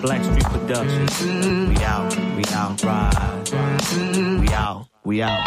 Blackstreet Productions. We out, ride. We out.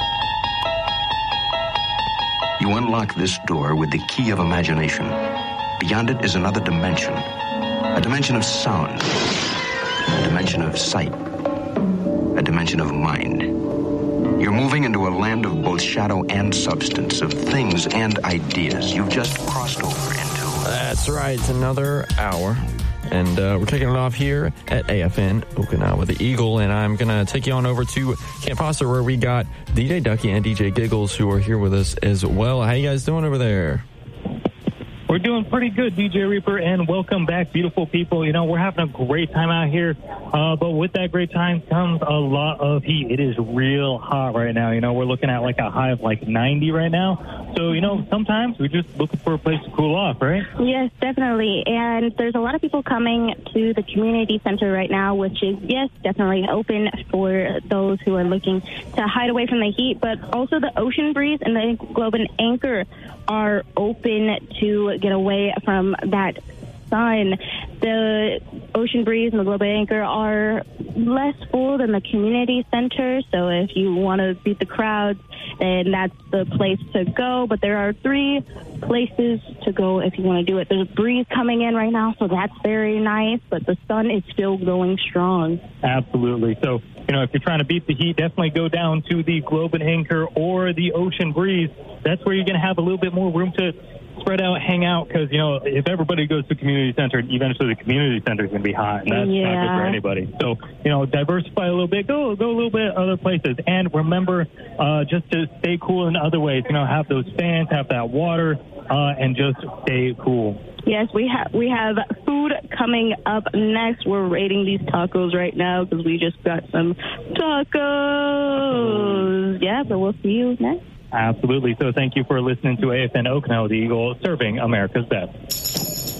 You unlock this door with the key of imagination. Beyond it is another dimension. A dimension of sound. A dimension of sight. A dimension of mind. You're moving into a land of both shadow and substance, of things and ideas. You've just crossed over into... That's right, it's another hour. And we're kicking it off here at AFN Okinawa the Eagle. And I'm going to take you on over to Camp Foster, where we got DJ Ducky and DJ Giggles, who are here with us as well. How you guys doing over there? We're doing pretty good, DJ Reaper, and welcome back, beautiful people. You know, we're having a great time out here, but with that great time comes a lot of heat. It is real hot right now. You know, we're looking at like a high of like 90 right now. So, you know, sometimes we're just looking for a place to cool off, right? Yes, definitely. And there's a lot of people coming to the community center right now, which is, yes, definitely open for those who are looking to hide away from the heat. But also the Ocean Breeze and the Globe and Anchor are open to get away from that sun. The Ocean Breeze and the Globe and Anchor are less full than the community center, so if you want to beat the crowds, then that's the place to go. But there are 3 places to go if you want to do it. There's a breeze coming in right now, so that's very nice, but the sun is still going strong. Absolutely. So, you know, if you're trying to beat the heat, definitely go down to the Globe and Anchor or the Ocean Breeze. That's where you're going to have a little bit more room to spread out, hang out, because, you know, if everybody goes to the community center, eventually the community center is going to be hot, and that's not good for anybody. So, you know, diversify a little bit, go a little bit other places, and remember just to stay cool in other ways. You know, have those fans, have that water, and just stay cool. Yes, we have food coming up next. We're rating these tacos right now because we just got some tacos. Yeah, but we'll see you next. Absolutely. So thank you for listening to AFN Okinawa the Eagle, serving America's best.